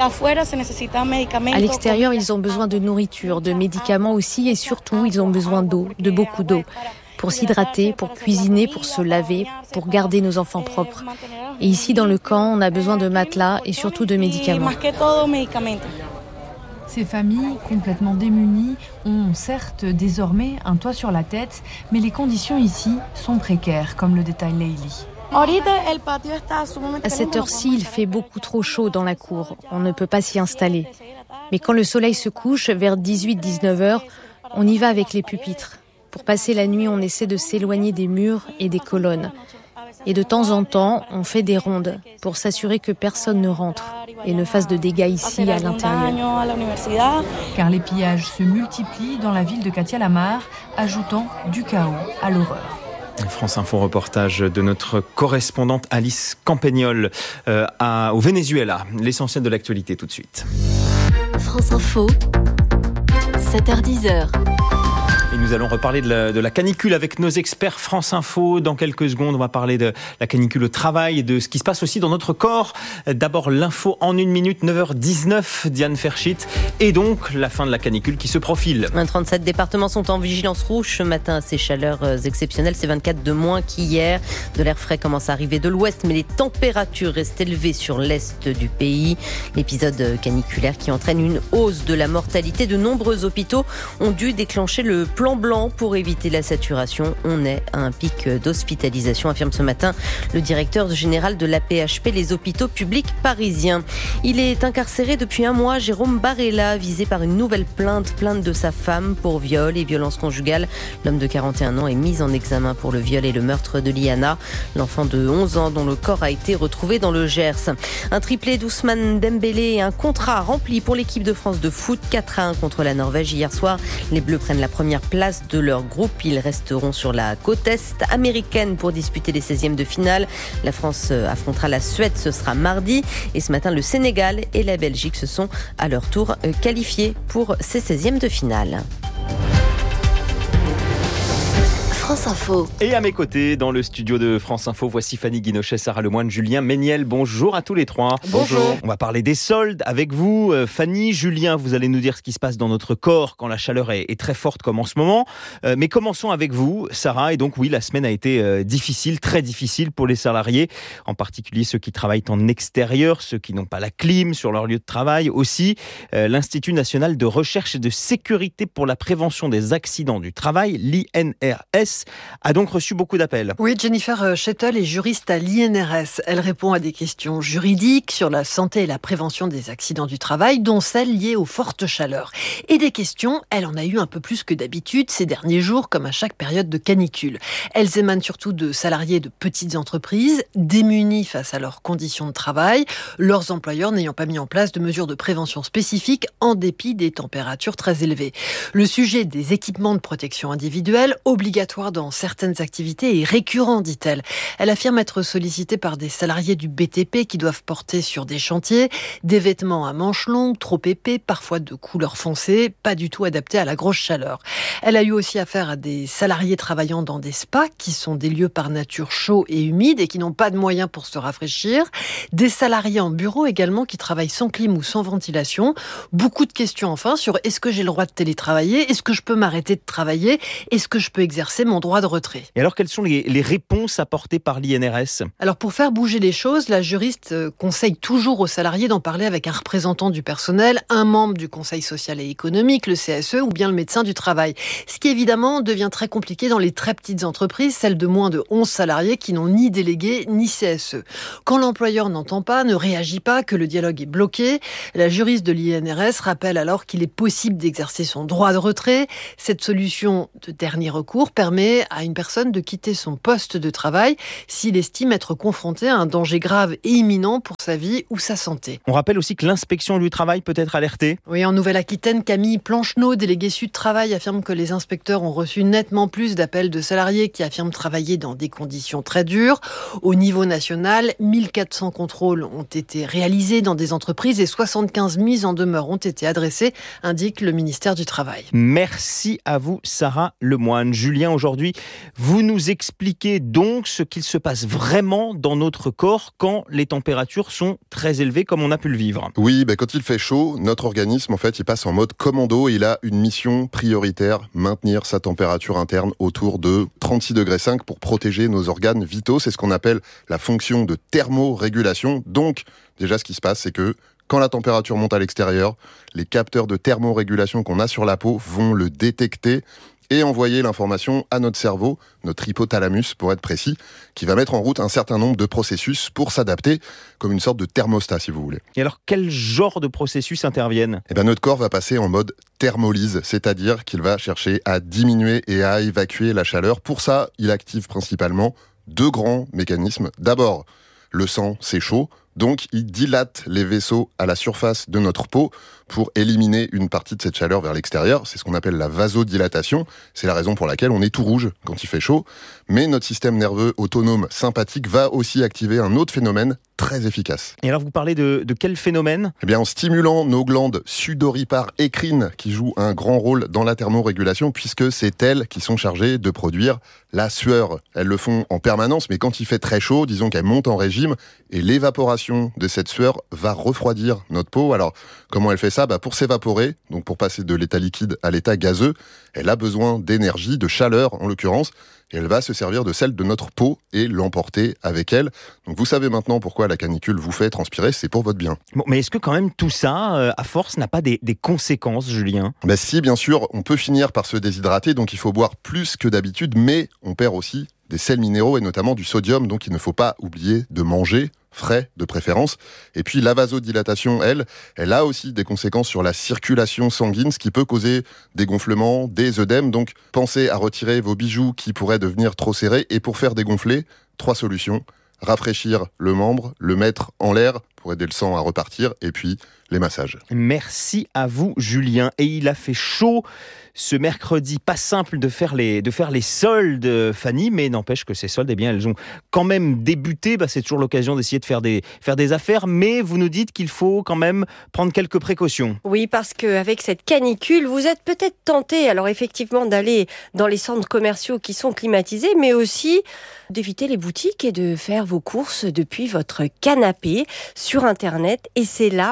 À l'extérieur, ils ont besoin de nourriture, de médicaments aussi, et surtout, ils ont besoin d'eau, de beaucoup d'eau. Pour s'hydrater, pour cuisiner, pour se laver, pour garder nos enfants propres. Et ici, dans le camp, on a besoin de matelas et surtout de médicaments. Ces familles, complètement démunies, ont certes désormais un toit sur la tête, mais les conditions ici sont précaires, comme le détaille Leili. À cette heure-ci, il fait beaucoup trop chaud dans la cour. On ne peut pas s'y installer. Mais quand le soleil se couche, vers 18-19 heures, on y va avec les pupitres. Pour passer la nuit, on essaie de s'éloigner des murs et des colonnes. Et de temps en temps, on fait des rondes pour s'assurer que personne ne rentre et ne fasse de dégâts ici à l'intérieur. Car les pillages se multiplient dans la ville de Catia-la-Mar, ajoutant du chaos à l'horreur. France Info, reportage de notre correspondante Alice Campagnol au Venezuela. L'essentiel de l'actualité tout de suite. France Info, 7h10. Et nous allons reparler de la canicule avec nos experts France Info. Dans quelques secondes, on va parler de la canicule au travail et de ce qui se passe aussi dans notre corps. D'abord, l'info en 1 minute, 9h19, Diane Ferschit. Et donc, la fin de la canicule qui se profile. 37 départements sont en vigilance rouge ce matin. Ces chaleurs exceptionnelles, c'est 24 de moins qu'hier. De l'air frais commence à arriver de l'ouest, mais les températures restent élevées sur l'est du pays. L'épisode caniculaire qui entraîne une hausse de la mortalité. De nombreux hôpitaux ont dû déclencher le plan blanc pour éviter la saturation. On est à un pic d'hospitalisation, affirme ce matin le directeur général de l'AP-HP, les hôpitaux publics parisiens. Il est incarcéré depuis 1 mois. Jérôme Barella, visé par une nouvelle plainte de sa femme pour viol et violence conjugale. L'homme de 41 ans est mis en examen pour le viol et le meurtre de Liana, l'enfant de 11 ans dont le corps a été retrouvé dans le Gers. Un triplé d'Ousmane Dembélé et un contrat rempli pour l'équipe de France de foot, 4-1 contre la Norvège hier soir. Les Bleus prennent la première place de leur groupe. Ils resteront sur la côte est américaine pour disputer les 16e de finale. La France affrontera la Suède, ce sera mardi. Et ce matin, le Sénégal et la Belgique se sont à leur tour qualifiés pour ces 16e de finale. France Info. Et à mes côtés, dans le studio de France Info, voici Fanny Guinochet, Sarah Lemoine, Julien Méniel. Bonjour à tous les trois. Bonjour. On va parler des soldes avec vous. Fanny, Julien, vous allez nous dire ce qui se passe dans notre corps quand la chaleur est très forte comme en ce moment. Mais commençons avec vous, Sarah. Et donc oui, la semaine a été difficile, très difficile pour les salariés, en particulier ceux qui travaillent en extérieur, ceux qui n'ont pas la clim sur leur lieu de travail. Aussi, l'Institut national de recherche et de sécurité pour la prévention des accidents du travail, l'INRS, l'INRS a donc reçu beaucoup d'appels. Oui, Jennifer Shettle est juriste à l'INRS. Elle répond à des questions juridiques sur la santé et la prévention des accidents du travail, dont celles liées aux fortes chaleurs. Et des questions, elle en a eu un peu plus que d'habitude ces derniers jours, comme à chaque période de canicule. Elles émanent surtout de salariés de petites entreprises, démunis face à leurs conditions de travail, leurs employeurs n'ayant pas mis en place de mesures de prévention spécifiques en dépit des températures très élevées. Le sujet des équipements de protection individuelle, obligatoires dans certaines activités, est récurrent, dit-elle. Elle affirme être sollicitée par des salariés du BTP qui doivent porter sur des chantiers des vêtements à manches longues, trop épais, parfois de couleur foncée, pas du tout adaptés à la grosse chaleur. Elle a eu aussi affaire à des salariés travaillant dans des spas, qui sont des lieux par nature chauds et humides et qui n'ont pas de moyens pour se rafraîchir. Des salariés en bureau également qui travaillent sans clim ou sans ventilation. Beaucoup de questions enfin sur est-ce que j'ai le droit de télétravailler ? Est-ce que je peux m'arrêter de travailler ? Est-ce que je peux exercer mon droit de retrait ? Et alors, quelles sont les réponses apportées par l'INRS ? Alors, pour faire bouger les choses, la juriste conseille toujours aux salariés d'en parler avec un représentant du personnel, un membre du Conseil social et économique, le CSE, ou bien le médecin du travail. Ce qui, évidemment, devient très compliqué dans les très petites entreprises, celles de moins de 11 salariés qui n'ont ni délégué ni CSE. Quand l'employeur n'entend pas, ne réagit pas, que le dialogue est bloqué, la juriste de l'INRS rappelle alors qu'il est possible d'exercer son droit de retrait. Cette solution de dernier recours permet à une personne de quitter son poste de travail s'il estime être confronté à un danger grave et imminent pour sa vie ou sa santé. On rappelle aussi que l'inspection du travail peut être alertée. Oui, en Nouvelle-Aquitaine, Camille Plancheneau, déléguée Sud Travail, affirme que les inspecteurs ont reçu nettement plus d'appels de salariés qui affirment travailler dans des conditions très dures. Au niveau national, 1400 contrôles ont été réalisés dans des entreprises et 75 mises en demeure ont été adressées, indique le ministère du Travail. Merci à vous, Sarah Lemoine. Julien, aujourd'hui, vous nous expliquez donc ce qu'il se passe vraiment dans notre corps quand les températures sont très élevées, comme on a pu le vivre. Oui, quand il fait chaud, notre organisme, en fait, il passe en mode commando et il a une mission prioritaire, maintenir sa température interne autour de 36,5 degrés pour protéger nos organes vitaux. C'est ce qu'on appelle la fonction de thermorégulation. Donc, déjà, ce qui se passe, c'est que quand la température monte à l'extérieur, les capteurs de thermorégulation qu'on a sur la peau vont le détecter et envoyer l'information à notre cerveau, notre hypothalamus pour être précis, qui va mettre en route un certain nombre de processus pour s'adapter, comme une sorte de thermostat si vous voulez. Et alors, quel genre de processus interviennent ? Notre corps va passer en mode thermolyse, c'est-à-dire qu'il va chercher à diminuer et à évacuer la chaleur. Pour ça, il active principalement 2 grands mécanismes. D'abord, le sang, c'est chaud. Donc, il dilate les vaisseaux à la surface de notre peau pour éliminer une partie de cette chaleur vers l'extérieur. C'est ce qu'on appelle la vasodilatation. C'est la raison pour laquelle on est tout rouge quand il fait chaud. Mais notre système nerveux autonome sympathique va aussi activer un autre phénomène très efficace. Et alors, vous parlez de quel phénomène ? En stimulant nos glandes sudoripares écrines qui jouent un grand rôle dans la thermorégulation puisque c'est elles qui sont chargées de produire la sueur. Elles le font en permanence, mais quand il fait très chaud, disons qu'elles montent en régime et l'évaporation de cette sueur va refroidir notre peau. Alors, comment elle fait ça ? Pour s'évaporer, donc pour passer de l'état liquide à l'état gazeux, elle a besoin d'énergie, de chaleur en l'occurrence, et elle va se servir de celle de notre peau et l'emporter avec elle. Donc vous savez maintenant pourquoi la canicule vous fait transpirer, c'est pour votre bien. Bon, mais est-ce que quand même tout ça, à force, n'a pas des conséquences, Julien ? Si, bien sûr, on peut finir par se déshydrater, donc il faut boire plus que d'habitude, mais on perd aussi des sels minéraux et notamment du sodium, donc il ne faut pas oublier de manger frais de préférence. Et puis la vasodilatation, elle a aussi des conséquences sur la circulation sanguine, ce qui peut causer des gonflements, des œdèmes. Donc pensez à retirer vos bijoux qui pourraient devenir trop serrés. Et pour faire dégonfler, 3 solutions. Rafraîchir le membre, le mettre en l'air pour aider le sang à repartir, et puis les massages. Merci à vous, Julien. Et il a fait chaud ce mercredi. Pas simple de faire les soldes, Fanny, mais n'empêche que ces soldes, elles ont quand même débuté. C'est toujours l'occasion d'essayer de faire des affaires, mais vous nous dites qu'il faut quand même prendre quelques précautions. Oui, parce qu'avec cette canicule, vous êtes peut-être tenté, alors effectivement, d'aller dans les centres commerciaux qui sont climatisés, mais aussi d'éviter les boutiques et de faire vos courses depuis votre canapé sur Internet. Et c'est là où les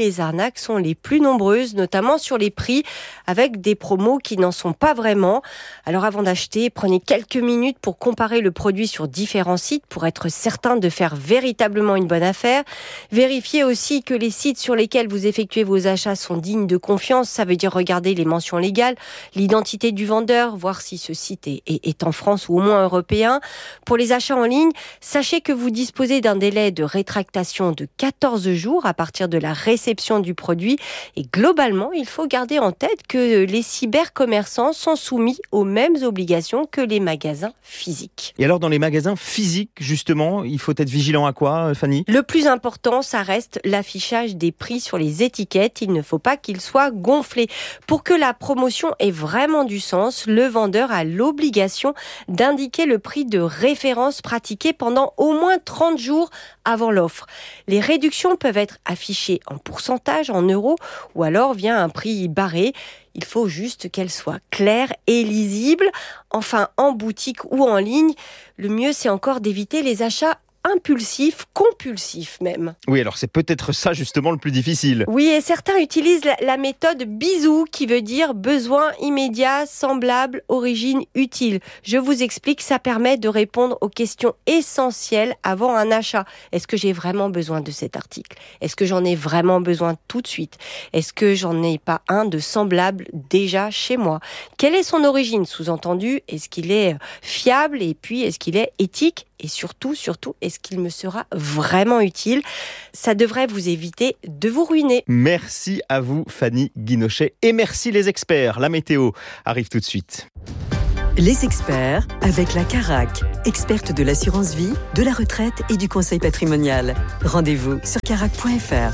les arnaques sont les plus nombreuses, notamment sur les prix, avec des promos qui n'en sont pas vraiment. Alors avant d'acheter, prenez quelques minutes pour comparer le produit sur différents sites pour être certain de faire véritablement une bonne affaire. Vérifiez aussi que les sites sur lesquels vous effectuez vos achats sont dignes de confiance. Ça veut dire regarder les mentions légales, l'identité du vendeur, voir si ce site est en France ou au moins européen. Pour les achats en ligne, sachez que vous disposez d'un délai de rétractation de 14 jours à partir de la réception du produit. Et globalement, il faut garder en tête que les cybercommerçants sont soumis aux mêmes obligations que les magasins physiques. Et alors dans les magasins physiques, justement, il faut être vigilant à quoi, Fanny ? Le plus important, ça reste l'affichage des prix sur les étiquettes. Il ne faut pas qu'ils soient gonflés. Pour que la promotion ait vraiment du sens, le vendeur a l'obligation d'indiquer le prix de référence pratiqué pendant au moins 30 jours avant l'offre. Les réductions peuvent être affichées en pourcentage, en euros, ou alors via un prix barré. Il faut juste qu'elles soient claires et lisibles. Enfin, en boutique ou en ligne, le mieux c'est encore d'éviter les achats impulsif, compulsif même. Oui, alors c'est peut-être ça justement le plus difficile. Oui, et certains utilisent la méthode BISOU qui veut dire besoin immédiat, semblable, origine utile. Je vous explique, ça permet de répondre aux questions essentielles avant un achat. Est-ce que j'ai vraiment besoin de cet article ? Est-ce que j'en ai vraiment besoin tout de suite ? Est-ce que j'en ai pas un de semblable déjà chez moi ? Quelle est son origine ? Sous-entendu, est-ce qu'il est fiable ? Et puis, est-ce qu'il est éthique ? Et surtout, est-ce qu'il me sera vraiment utile ? Ça devrait vous éviter de vous ruiner. Merci à vous, Fanny Guinochet. Et merci les experts. La météo arrive tout de suite. Les experts avec la Carac, experte de l'assurance vie, de la retraite et du conseil patrimonial. Rendez-vous sur carac.fr.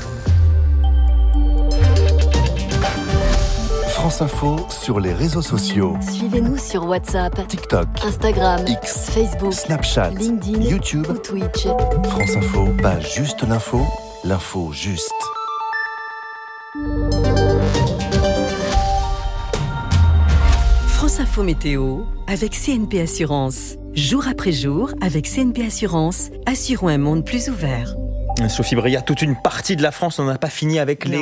France Info sur les réseaux sociaux. Suivez-nous sur WhatsApp, TikTok, Instagram, X, Facebook, Snapchat, LinkedIn, YouTube ou Twitch. France Info, pas juste l'info, l'info juste. France Info Météo avec CNP Assurance. Jour après jour, avec CNP Assurance, assurons un monde plus ouvert. Sophie Bria, toute une partie de la France, on n'a pas fini avec les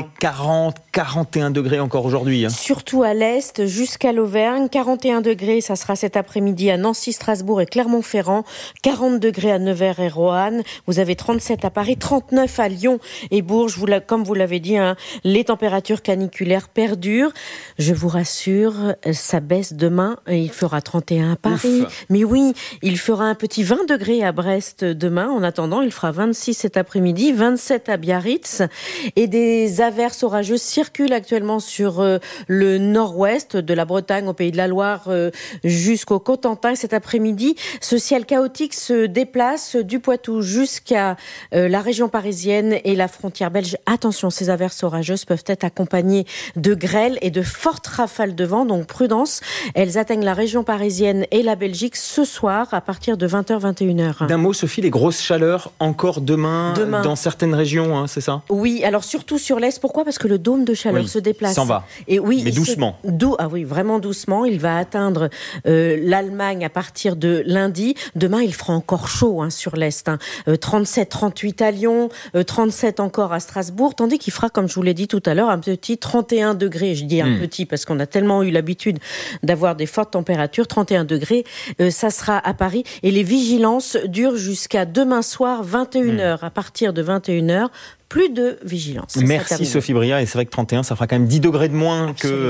40-41 degrés encore aujourd'hui. Surtout à l'est, jusqu'à l'Auvergne. 41 degrés, ça sera cet après-midi à Nancy, Strasbourg et Clermont-Ferrand. 40 degrés à Nevers et Roanne. Vous avez 37 à Paris, 39 à Lyon et Bourges. Comme vous l'avez dit, les températures caniculaires perdurent. Je vous rassure, ça baisse demain. Il fera 31 à Paris. Ouf. Mais oui, il fera un petit 20 degrés à Brest demain. En attendant, il fera 26 cet après-midi. 27 à Biarritz et des averses orageuses circulent actuellement sur le nord-ouest de la Bretagne au Pays de la Loire jusqu'au Cotentin. Cet après-midi, ce ciel chaotique se déplace du Poitou jusqu'à la région parisienne et la frontière belge. Attention, ces averses orageuses peuvent être accompagnées de grêles et de fortes rafales de vent, donc prudence. Elles atteignent la région parisienne et la Belgique ce soir à partir de 20h-21h. D'un mot, Sophie, les grosses chaleurs encore demain. Dans certaines régions, c'est ça ? Oui, alors surtout sur l'Est. Pourquoi ? Parce que le dôme de chaleur se déplace. S'en va. Et oui, mais doucement. Ah oui, vraiment doucement. Il va atteindre l'Allemagne à partir de lundi. Demain, il fera encore chaud sur l'Est. 37, 38 à Lyon, 37 encore à Strasbourg. Tandis qu'il fera, comme je vous l'ai dit tout à l'heure, un petit 31 degrés. Je dis un petit parce qu'on a tellement eu l'habitude d'avoir des fortes températures. 31 degrés, ça sera à Paris. Et les vigilances durent jusqu'à demain soir, 21h. À partir de 21h, plus de vigilance. Merci Sophie Bria. Et c'est vrai que 31, ça fera quand même 10 degrés de moins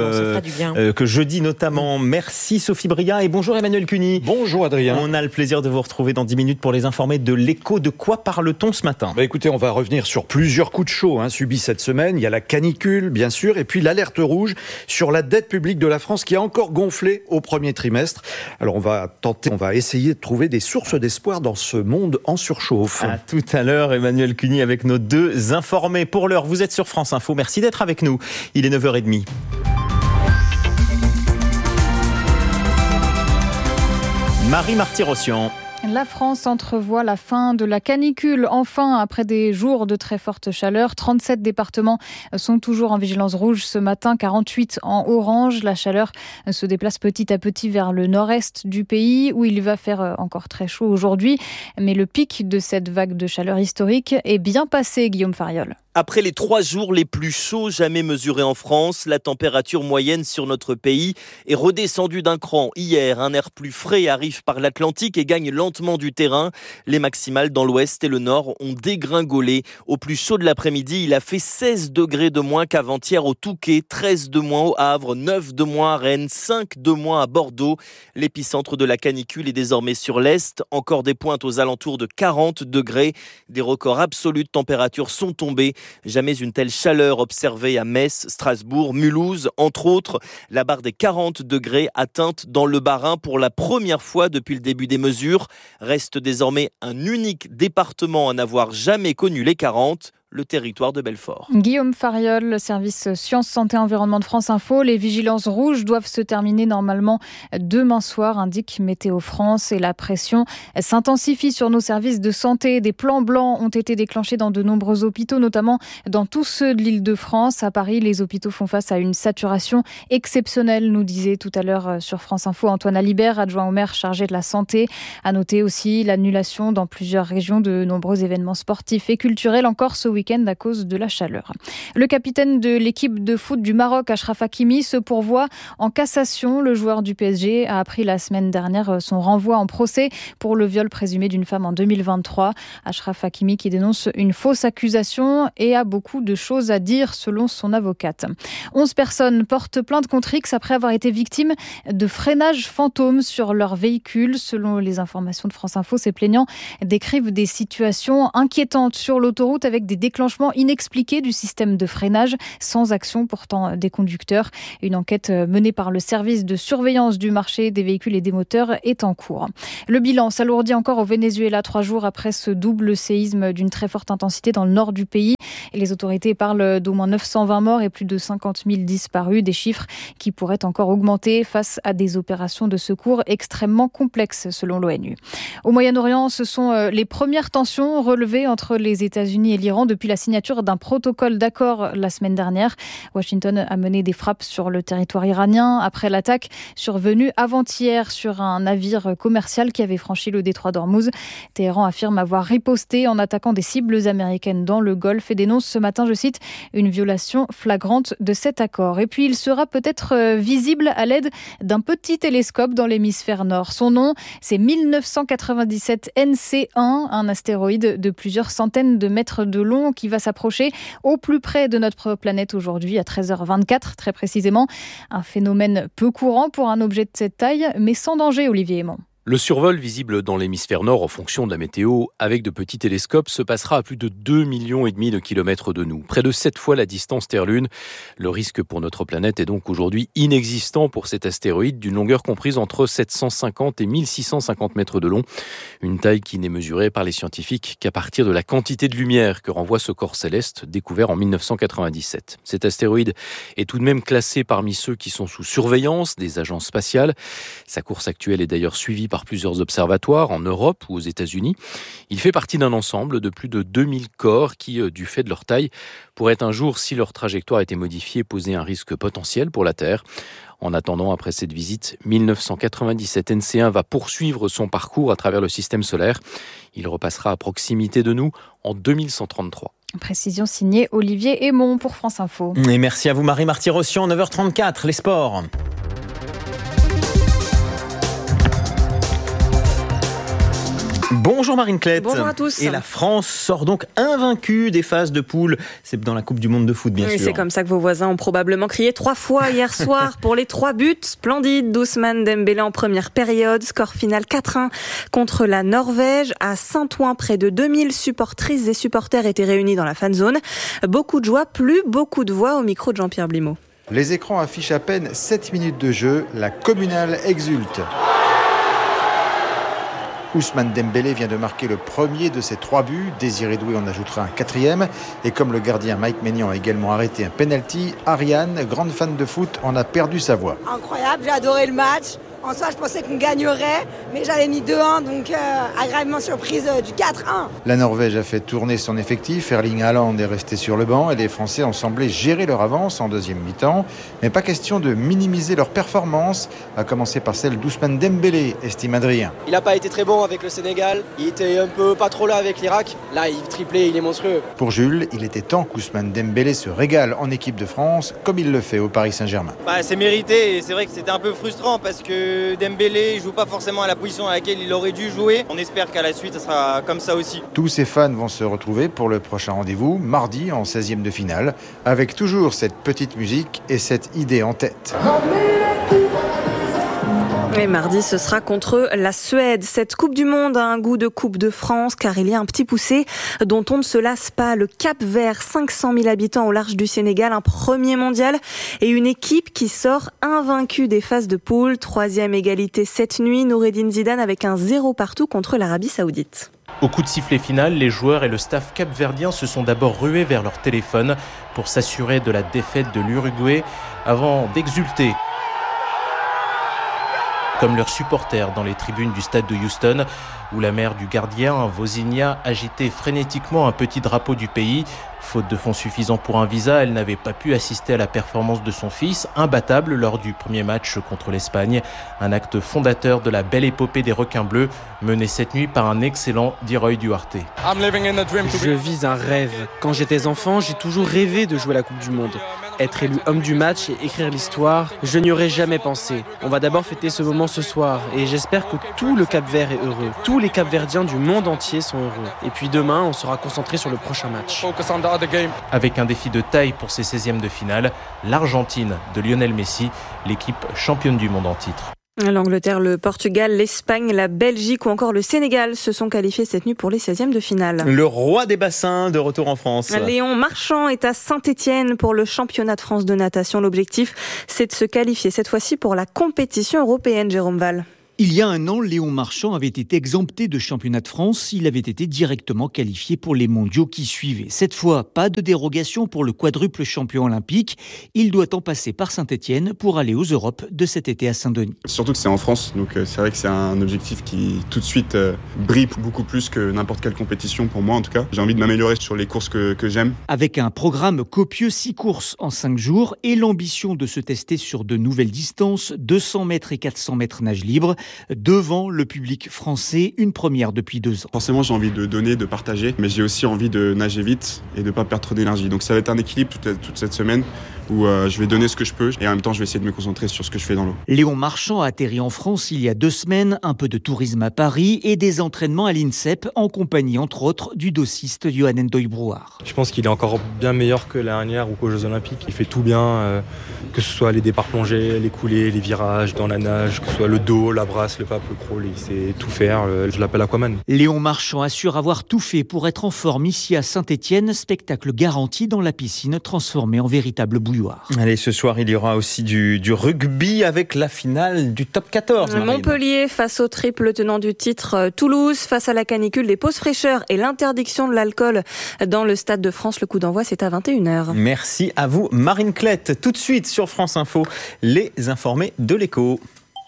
que jeudi notamment. Merci Sophie Bria et bonjour Emmanuel Cuny. Bonjour Adrien. On a le plaisir de vous retrouver dans 10 minutes pour les informer de l'écho. De quoi parle-t-on ce matin ? Écoutez, on va revenir sur plusieurs coups de chaud subis cette semaine. Il y a la canicule, bien sûr, et puis l'alerte rouge sur la dette publique de la France qui a encore gonflé au premier trimestre. Alors on va essayer de trouver des sources d'espoir dans ce monde en surchauffe. À tout à l'heure, Emmanuel Cuny avec nos deux informés. Pour l'heure, vous êtes sur France Info. Merci d'être avec nous. Il est 9h30. Marie Marty-Rossian. La France entrevoit la fin de la canicule. Enfin, après des jours de très forte chaleur, 37 départements sont toujours en vigilance rouge ce matin, 48 en orange. La chaleur se déplace petit à petit vers le nord-est du pays où il va faire encore très chaud aujourd'hui. Mais le pic de cette vague de chaleur historique est bien passé, Guillaume Fariol. Après les 3 jours les plus chauds jamais mesurés en France, la température moyenne sur notre pays est redescendue d'un cran. Hier, un air plus frais arrive par l'Atlantique et gagne lentement du terrain. Les maximales dans l'ouest et le nord ont dégringolé. Au plus chaud de l'après-midi, il a fait 16 degrés de moins qu'avant-hier au Touquet, 13 de moins au Havre, 9 de moins à Rennes, 5 de moins à Bordeaux. L'épicentre de la canicule est désormais sur l'est. Encore des pointes aux alentours de 40 degrés. Des records absolus de température sont tombés. Jamais une telle chaleur observée à Metz, Strasbourg, Mulhouse, entre autres. La barre des 40 degrés atteinte dans le Bas-Rhin pour la première fois depuis le début des mesures. Reste désormais un unique département à n'avoir jamais connu les 40. Le territoire de Belfort. Guillaume Fariol, le service Sciences, Santé, Environnement de France Info. Les vigilances rouges doivent se terminer normalement demain soir, indique Météo France. Et la pression s'intensifie sur nos services de santé. Des plans blancs ont été déclenchés dans de nombreux hôpitaux, notamment dans tous ceux de l'Île-de-France. À Paris, les hôpitaux font face à une saturation exceptionnelle, nous disait tout à l'heure sur France Info Antoine Alibert, adjoint au maire chargé de la santé. À noter aussi l'annulation dans plusieurs régions de nombreux événements sportifs et culturels encore ce week-end à cause de la chaleur. Le capitaine de l'équipe de foot du Maroc, Achraf Hakimi, se pourvoit en cassation. Le joueur du PSG a appris la semaine dernière son renvoi en procès pour le viol présumé d'une femme en 2023. Achraf Hakimi qui dénonce une fausse accusation et a beaucoup de choses à dire selon son avocate. 11 personnes portent plainte contre X après avoir été victimes de freinage fantôme sur leur véhicule. Selon les informations de France Info, ces plaignants décrivent des situations inquiétantes sur l'autoroute avec des déclenchement inexpliqué du système de freinage sans action pourtant des conducteurs. Une enquête menée par le service de surveillance du marché des véhicules et des moteurs est en cours. Le bilan s'alourdit encore au Venezuela 3 jours après ce double séisme d'une très forte intensité dans le nord du pays. Et les autorités parlent d'au moins 920 morts et plus de 50 000 disparus, des chiffres qui pourraient encore augmenter face à des opérations de secours extrêmement complexes selon l'ONU. Au Moyen-Orient, ce sont les premières tensions relevées entre les États-Unis et l'Iran depuis la signature d'un protocole d'accord la semaine dernière. Washington a mené des frappes sur le territoire iranien après l'attaque survenue avant-hier sur un navire commercial qui avait franchi le détroit d'Ormuz. Téhéran affirme avoir riposté en attaquant des cibles américaines dans le Golfe et dénonce ce matin, je cite, une violation flagrante de cet accord. Et puis il sera peut-être visible à l'aide d'un petit télescope dans l'hémisphère nord. Son nom, c'est 1997 NC1, un astéroïde de plusieurs centaines de mètres de long qui va s'approcher au plus près de notre planète aujourd'hui à 13h24 très précisément. Un phénomène peu courant pour un objet de cette taille, mais sans danger, Olivier Aymon. Le survol visible dans l'hémisphère nord en fonction de la météo avec de petits télescopes se passera à plus de 2,5 millions de kilomètres de nous. Près de 7 fois la distance Terre-Lune. Le risque pour notre planète est donc aujourd'hui inexistant pour cet astéroïde d'une longueur comprise entre 750 et 1650 mètres de long. Une taille qui n'est mesurée par les scientifiques qu'à partir de la quantité de lumière que renvoie ce corps céleste découvert en 1997. Cet astéroïde est tout de même classé parmi ceux qui sont sous surveillance des agences spatiales. Sa course actuelle est d'ailleurs suivie par plusieurs observatoires en Europe ou aux États-Unis. Il fait partie d'un ensemble de plus de 2000 corps qui, du fait de leur taille, pourraient un jour, si leur trajectoire était modifiée, poser un risque potentiel pour la Terre. En attendant, après cette visite, 1997 NC1 va poursuivre son parcours à travers le système solaire. Il repassera à proximité de nous en 2133. Précision signée Olivier Aymon pour France Info. Et merci à vous Marie Marty-Rossian, 9h34, les sports. Bonjour Marine Klett. Bonjour à tous. Et la France sort donc invaincue des phases de poule. C'est dans la Coupe du Monde de foot, bien sûr. C'est comme ça que vos voisins ont probablement crié 3 fois hier soir pour les 3 buts splendides d'Ousmane Dembélé en première période. Score final 4-1 contre la Norvège. À Saint-Ouen, près de 2000 supportrices et supporters étaient réunis dans la fan zone. Beaucoup de joie, plus beaucoup de voix au micro de Jean-Pierre Blimaud. Les écrans affichent à peine 7 minutes de jeu. La communale exulte. Ousmane Dembélé vient de marquer le premier de ses 3 buts. Désiré Doué en ajoutera un 4e. Et comme le gardien Mike Maignan a également arrêté un penalty, Ariane, grande fan de foot, en a perdu sa voix. Incroyable, j'ai adoré le match. En soi, je pensais qu'on gagnerait, mais j'avais mis 2-1, donc agréablement surprise du 4-1. La Norvège a fait tourner son effectif, Erling Haaland est resté sur le banc et les Français ont semblé gérer leur avance en deuxième mi-temps. Mais pas question de minimiser leur performance, à commencer par celle d'Ousmane Dembélé, estime Adrien. Il n'a pas été très bon avec le Sénégal, il était un peu pas trop là avec l'Irak. Là, il triplait, il est monstrueux. Pour Jules, il était temps qu'Ousmane Dembélé se régale en équipe de France, comme il le fait au Paris Saint-Germain. C'est mérité et c'est vrai que c'était un peu frustrant parce que Dembélé ne joue pas forcément à la position à laquelle il aurait dû jouer. On espère qu'à la suite, ça sera comme ça aussi. Tous ces fans vont se retrouver pour le prochain rendez-vous, mardi en 16e de finale, avec toujours cette petite musique et cette idée en tête. Et mardi, ce sera contre la Suède. Cette Coupe du Monde a un goût de Coupe de France car il y a un petit poussé dont on ne se lasse pas. Le Cap-Vert, 500 000 habitants au large du Sénégal, un premier mondial et une équipe qui sort invaincue des phases de poule. 3e égalité cette nuit, Noureddine Zidane avec un 0 partout contre l'Arabie Saoudite. Au coup de sifflet final, les joueurs et le staff capverdien se sont d'abord rués vers leur téléphone pour s'assurer de la défaite de l'Uruguay avant d'exulter. Comme leurs supporters dans les tribunes du stade de Houston, où la mère du gardien, Vozinha, agitait frénétiquement un petit drapeau du pays. Faute de fonds suffisants pour un visa, elle n'avait pas pu assister à la performance de son fils, imbattable lors du premier match contre l'Espagne. Un acte fondateur de la belle épopée des requins bleus, menée cette nuit par un excellent Diroy Duarte. Je vis un rêve. Quand j'étais enfant, j'ai toujours rêvé de jouer à la Coupe du Monde. Être élu homme du match et écrire l'histoire, je n'y aurais jamais pensé. On va d'abord fêter ce moment ce soir et j'espère que tout le Cap-Vert est heureux. Tous les Cap-Verdiens du monde entier sont heureux. Et puis demain, on sera concentré sur le prochain match. Avec un défi de taille pour ses 16e de finale, l'Argentine de Lionel Messi, l'équipe championne du monde en titre. L'Angleterre, le Portugal, l'Espagne, la Belgique ou encore le Sénégal se sont qualifiés cette nuit pour les 16e de finale. Le roi des bassins de retour en France. Léon Marchand est à Saint-Étienne pour le championnat de France de natation. L'objectif, c'est de se qualifier cette fois-ci pour la compétition européenne, Jérôme Val. Il y a un an, Léon Marchand avait été exempté de championnat de France. Il avait été directement qualifié pour les mondiaux qui suivaient. Cette fois, pas de dérogation pour le quadruple champion olympique. Il doit en passer par Saint-Étienne pour aller aux Europes de cet été à Saint-Denis. Surtout que c'est en France, donc c'est vrai que c'est un objectif qui tout de suite brille beaucoup plus que n'importe quelle compétition pour moi en tout cas. J'ai envie de m'améliorer sur les courses que j'aime. Avec un programme copieux, 6 courses en 5 jours et l'ambition de se tester sur de nouvelles distances, 200 mètres et 400 mètres nage libre. Devant le public français, une première depuis 2 ans. Forcément, j'ai envie de donner, de partager, mais j'ai aussi envie de nager vite et de ne pas perdre trop d'énergie. Donc ça va être un équilibre toute cette semaine où je vais donner ce que je peux et en même temps je vais essayer de me concentrer sur ce que je fais dans l'eau. Léon Marchand a atterri en France il y a 2 semaines, un peu de tourisme à Paris et des entraînements à l'INSEP en compagnie entre autres du dossiste Johan Ndoye-Brouard. Je pense qu'il est encore bien meilleur que l'année dernière ou qu'aux Jeux Olympiques. Il fait tout bien, que ce soit les départs plongés, les coulées, les virages dans la nage, que ce soit le dos, la brasse, le pape, le crawl, il sait tout faire. Je l'appelle Aquaman. Léon Marchand assure avoir tout fait pour être en forme ici à Saint-Étienne, spectacle garanti dans la piscine transformée en véritable bouilloire. Allez, ce soir, il y aura aussi du rugby avec la finale du top 14. Marine. Montpellier face au triple tenant du titre Toulouse, face à la canicule, des pauses fraîcheurs et l'interdiction de l'alcool dans le Stade de France. Le coup d'envoi, c'est à 21h. Merci à vous, Marine Clette. Tout de suite sur France Info, les informés de l'Écho.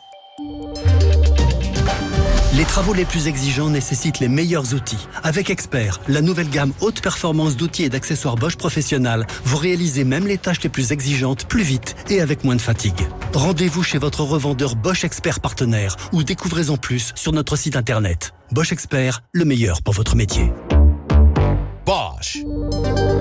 Les travaux les plus exigeants nécessitent les meilleurs outils. Avec Expert, la nouvelle gamme haute performance d'outils et d'accessoires Bosch Professionnel, vous réalisez même les tâches les plus exigeantes plus vite et avec moins de fatigue. Rendez-vous chez votre revendeur Bosch Expert partenaire ou découvrez-en plus sur notre site internet. Bosch Expert, le meilleur pour votre métier. Bosch.